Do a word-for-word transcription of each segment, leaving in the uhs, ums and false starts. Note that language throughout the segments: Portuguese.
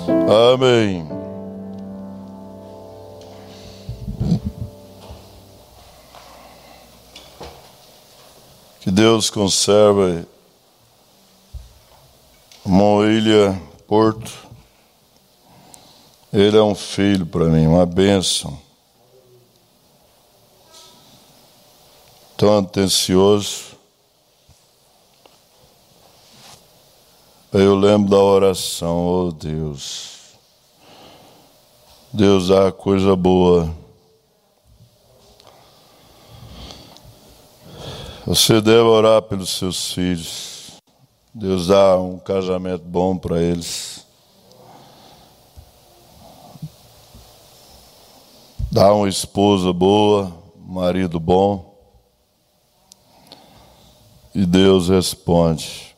Amém. Que Deus conserve Moília Porto. Ele é um filho para mim, uma bênção. Tão atencioso. Eu lembro da oração, oh Deus. Deus dá coisa boa. Você deve orar pelos seus filhos. Deus dá um casamento bom para eles. Dá uma esposa boa, um marido bom. E Deus responde.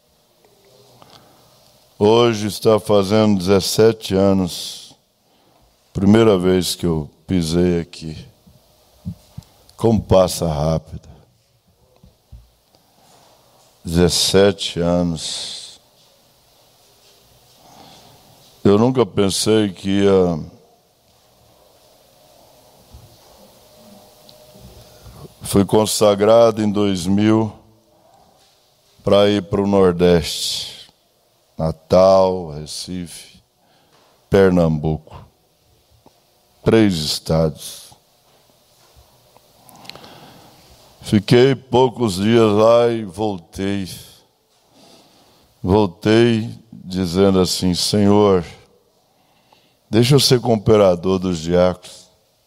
Hoje está fazendo dezessete anos. Primeira vez que eu pisei aqui. Como passa rápido. dezessete anos. Eu nunca pensei que ia fui consagrado em dois mil para ir para o Nordeste. Natal, Recife, Pernambuco. Três estados. Fiquei poucos dias lá e voltei. Voltei dizendo assim, Senhor, deixa eu ser cooperador dos diáconos.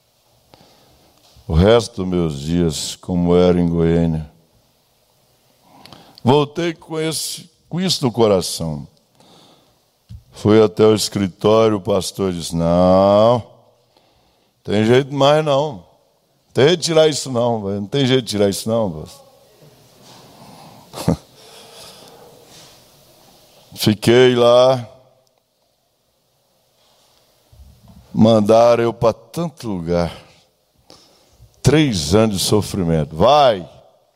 O resto dos meus dias, como era em Goiânia. Voltei com, esse, com isso no coração. Fui até o escritório, o pastor disse, não, tem jeito mais não. Não tem jeito de tirar isso não, véio. Não tem jeito de tirar isso não. Fiquei lá, mandaram eu para tanto lugar, três anos de sofrimento, vai,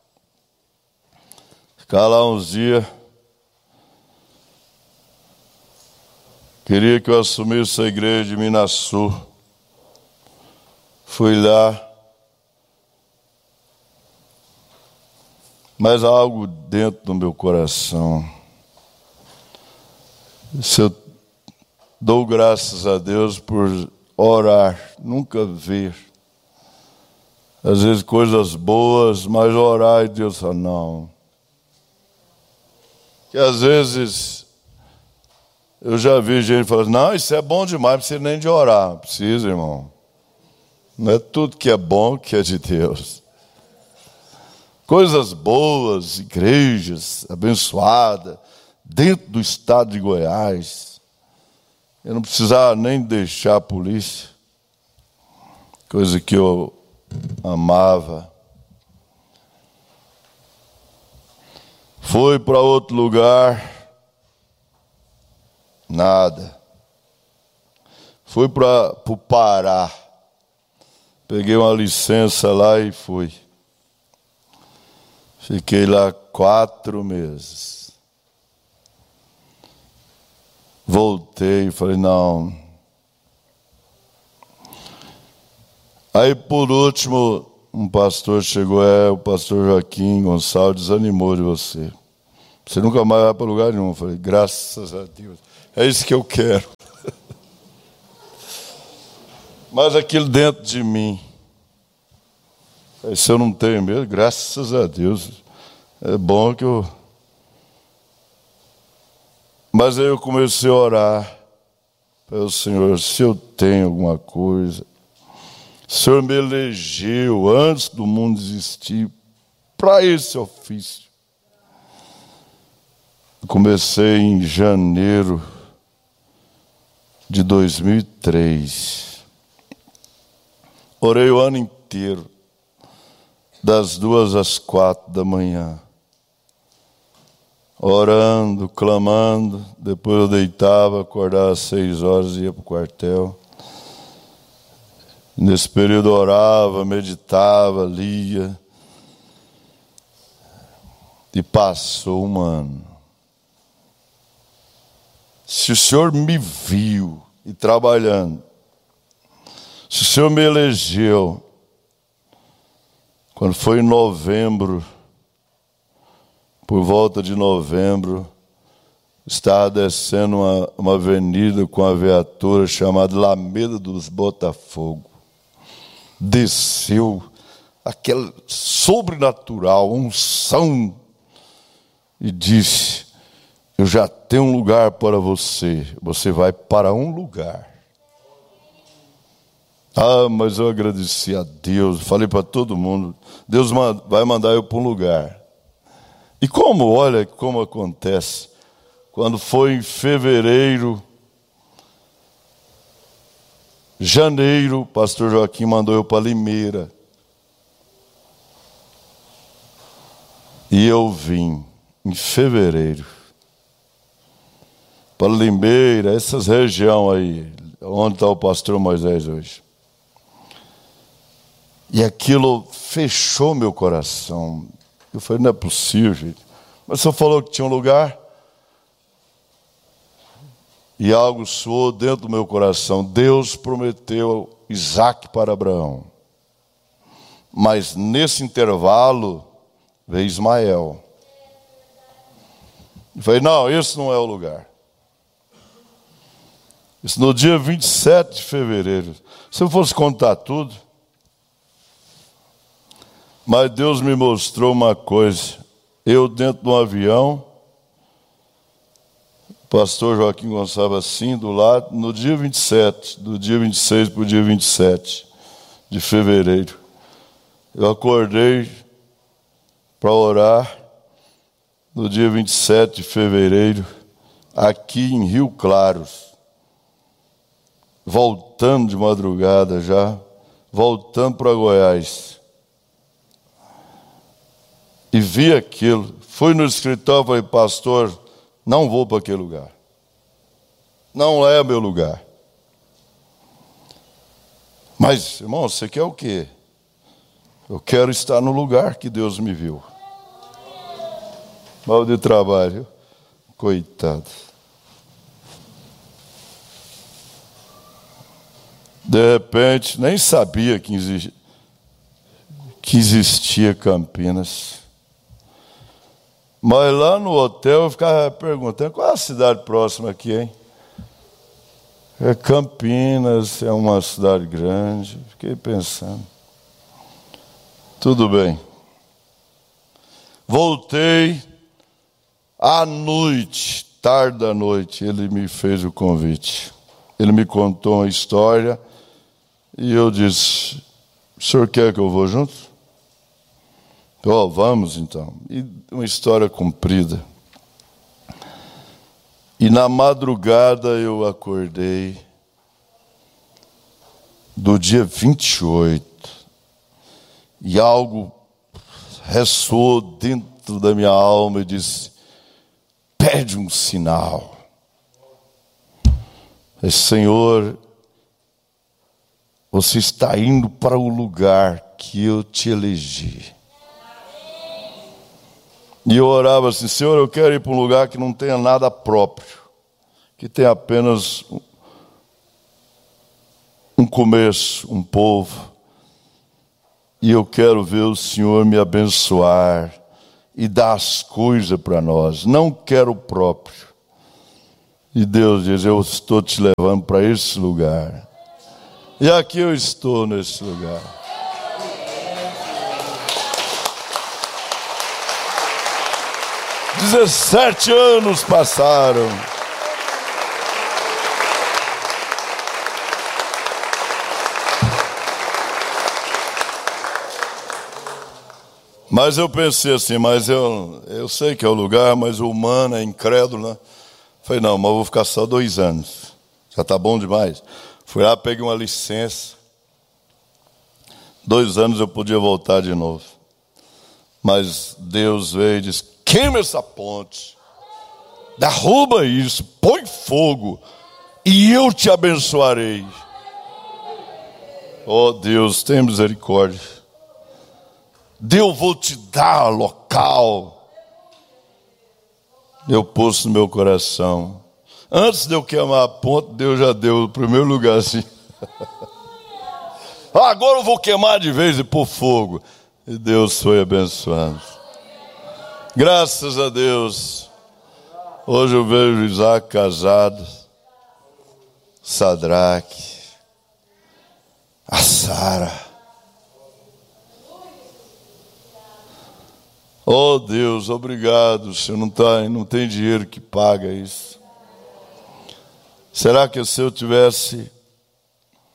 ficar lá uns dias, queria que eu assumisse a igreja de Minasul, fui lá, mas há algo dentro do meu coração. Se eu dou graças a Deus por orar, nunca ver. Às vezes coisas boas, mas orar e Deus fala, não. Que às vezes eu já vi gente falando, não, isso é bom demais, não precisa nem de orar. Não precisa, irmão. Não é tudo que é bom que é de Deus. Coisas boas, igrejas abençoadas, dentro do estado de Goiás. Eu não precisava nem deixar a polícia. Coisa que eu amava. Fui para outro lugar. Nada. Fui para o Pará. Peguei uma licença lá e fui. Fiquei lá quatro meses. Voltei e falei, não. Aí, por último, um pastor chegou, é, o pastor Joaquim Gonçalves desanimou de você. Você nunca mais vai para lugar nenhum. Eu falei, graças a Deus. É isso que eu quero. Mas aquilo dentro de mim. Se eu não tenho medo, graças a Deus. É bom que eu... Mas aí eu comecei a orar. Falei, Senhor, se eu tenho alguma coisa... O Senhor me elegeu antes do mundo existir para esse ofício. Eu comecei em janeiro de dois mil e três. Orei o ano inteiro. Das duas às quatro da manhã, orando, clamando, depois eu deitava, acordava às seis horas e ia para o quartel. Nesse período eu orava, meditava, lia, e passou um ano. se o Senhor me viu e trabalhando, se o Senhor me elegeu, quando foi em novembro, por volta de novembro, estava descendo uma, uma avenida com uma viatura chamada Alameda dos Botafogo. Desceu aquele sobrenatural, unção, e disse: eu já tenho um lugar para você, você vai para um lugar. Ah, mas eu agradeci a Deus, falei para todo mundo, Deus vai mandar eu para um lugar. E como, olha como acontece, quando foi em fevereiro, janeiro, o pastor Joaquim mandou eu para Limeira. E eu vim em fevereiro para Limeira, essas regiões aí, onde está o pastor Moisés hoje. E aquilo fechou meu coração. Eu falei, não é possível, gente. Mas o senhor falou que tinha um lugar. E algo soou dentro do meu coração. Deus prometeu Isaac para Abraão. Mas nesse intervalo veio Ismael. Eu falei, não, esse não é o lugar. Isso no dia vinte e sete de fevereiro. Se eu fosse contar tudo. Mas Deus me mostrou uma coisa. Eu dentro de um avião, o pastor Joaquim Gonçalves assim, do lado, no dia vinte e sete, do dia vinte e seis para o dia vinte e sete de fevereiro. Eu acordei para orar no dia vinte e sete de fevereiro, aqui em Rio Claro, voltando de madrugada já, voltando para Goiás. E vi aquilo, fui no escritório e falei, pastor, não vou para aquele lugar. Não é meu lugar. Mas, irmão, você quer o quê? Eu quero estar no lugar que Deus me viu. Mal de trabalho, coitado. De repente, nem sabia que existia, que existia Campinas. Mas lá no hotel eu ficava perguntando, qual é a cidade próxima aqui, hein? É Campinas, é uma cidade grande. Fiquei pensando. Tudo bem. Voltei à noite, tarde da noite, ele me fez o convite. Ele me contou uma história e eu disse, o senhor quer que eu vou junto? Oh, vamos então. E uma história comprida. E na madrugada eu acordei do dia vinte e oito. E algo ressoou dentro da minha alma e disse, pede um sinal. E, Senhor, você está indo para o lugar que eu te elegi. E eu orava assim, Senhor, eu quero ir para um lugar que não tenha nada próprio, que tenha apenas um começo, um povo. E eu quero ver o Senhor me abençoar e dar as coisas para nós. Não quero o próprio. E Deus diz, eu estou te levando para esse lugar. E aqui eu estou nesse lugar. dezessete anos passaram. Mas eu pensei assim, mas eu, eu sei que é o lugar, mas o humano é incrédulo, né? Falei, não, mas eu vou ficar só dois anos. Já está bom demais. Fui lá, peguei uma licença. Dois anos eu podia voltar de novo. Mas Deus veio e disse, queima essa ponte. Derruba isso, põe fogo. E eu te abençoarei. Oh Deus, tem misericórdia. Deus, vou te dar local. Eu pus no meu coração. Antes de eu queimar a ponta, Deus já deu o primeiro lugar assim. Agora eu vou queimar de vez e pôr fogo. E Deus foi abençoando. Graças a Deus. Hoje eu vejo Isaac casado, Sadraque, a Sara. Oh Deus, obrigado. O Senhor não, tá, não tem dinheiro que paga isso. Será que se eu tivesse